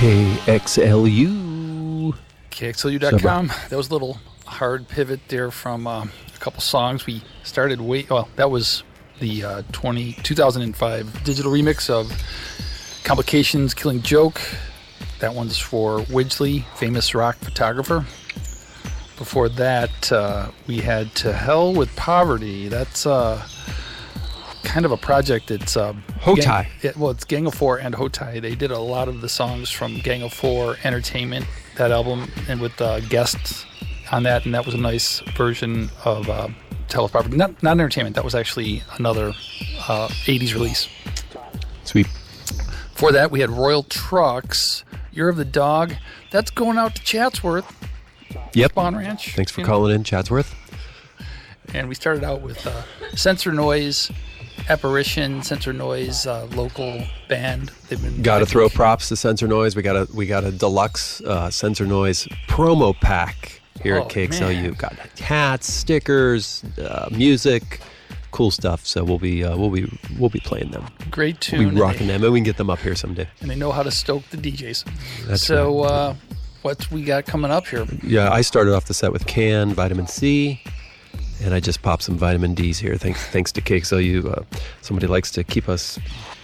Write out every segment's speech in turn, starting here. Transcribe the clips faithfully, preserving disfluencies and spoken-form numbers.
K X L U. K X L U dot com. That was a little hard pivot there from uh, a couple songs. We started way, well, that was the uh, twenty, two thousand five digital remix of Complications, Killing Joke. That one's for Widgley, famous rock photographer. Before that, uh, we had To Hell with Poverty. That's uh, kind of a project. It's uh, Hotai. Gang, it, well, it's Gang of Four and Hotai. They did a lot of the songs from Gang of Four Entertainment, that album, and with uh, guests on that. And that was a nice version of uh, To Hell with Poverty. Not, not Entertainment. That was actually another uh, eighties release. Sweet. Before that, we had Royal Trucks, Year of the Dog. That's going out to Chatsworth. Yep. Spawn Ranch. Thanks for you calling know. in, Chatsworth. And we started out with uh, Sensor Noise, Apparition, Sensor Noise, uh, local band. They've been. Got to throw props to Sensor Noise. We got a we got a deluxe uh, Sensor Noise promo pack here Oh, at K X L U. man. Got hats, stickers, uh, music, cool stuff. So we'll be uh, we'll be we'll be playing them. Great tune. We'll be and rocking they, them, and we can get them up here someday. And they know how to stoke the D Js. That's so, right. uh, what we got coming up here? Yeah, I started off the set with Can, Vitamin C, and I just popped some Vitamin D's here. Thanks, thanks to K X L U. Uh, somebody likes to keep us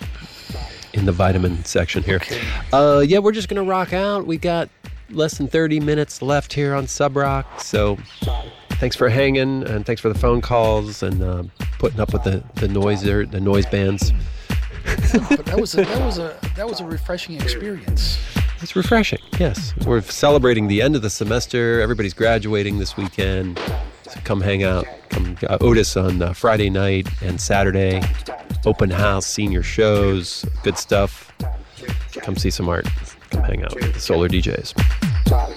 in the vitamin section here. Okay. Uh, yeah, we're just gonna rock out. We got less than thirty minutes left here on Sub Rock, so thanks for hanging, and thanks for the phone calls and uh, putting up with the the noise there, the noise bands. But that was a, that was a that was a refreshing experience. It's refreshing, yes. We're celebrating the end of the semester. Everybody's graduating this weekend. So come hang out. Come uh, Otis on uh, Friday night and Saturday. Open house, senior shows, good stuff. Come see some art. Come hang out with the Solar D Js.